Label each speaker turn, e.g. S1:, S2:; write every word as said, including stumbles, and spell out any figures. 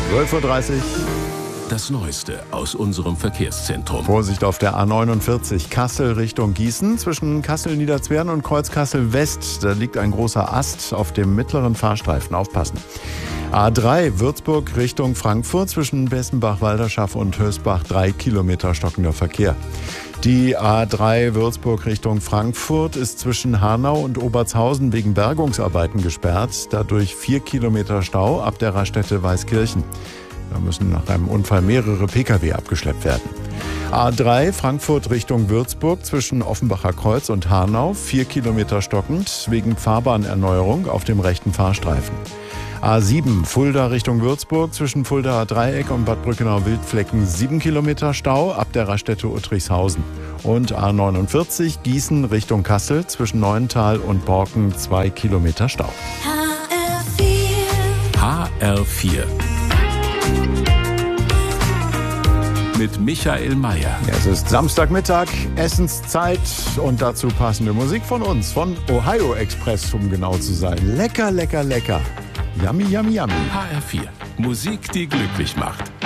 S1: zwölf Uhr dreißig.
S2: Das Neueste aus unserem Verkehrszentrum.
S1: Vorsicht auf der A neunundvierzig Kassel Richtung Gießen. Zwischen Kassel-Niederzwern und Kreuz-Kassel-West. Da liegt ein großer Ast auf dem mittleren Fahrstreifen. Aufpassen. A drei Würzburg Richtung Frankfurt. Zwischen Bessenbach-Walderschaff und Hösbach drei Kilometer stockender Verkehr. Die A drei Würzburg Richtung Frankfurt ist zwischen Hanau und Obertshausen wegen Bergungsarbeiten gesperrt. Dadurch vier Kilometer Stau ab der Raststätte Weißkirchen. Da müssen nach einem Unfall mehrere Pkw abgeschleppt werden. A drei Frankfurt Richtung Würzburg zwischen Offenbacher Kreuz und Hanau, vier Kilometer stockend, wegen Fahrbahnerneuerung auf dem rechten Fahrstreifen. A sieben Fulda Richtung Würzburg zwischen Fuldaer Dreieck und Bad Brückenau-Wildflecken, sieben Kilometer Stau ab der Raststätte Uttrichshausen. Und A neunundvierzig Gießen Richtung Kassel zwischen Neuental und Borken, zwei Kilometer Stau.
S2: H R vier mit Michael Mayer.
S1: Es ist Samstagmittag, Essenszeit und dazu passende Musik von uns, von Ohio Express, um genau zu sein. Lecker, lecker, lecker. Yummy, yummy, yummy.
S2: H R vier. Musik, die glücklich macht.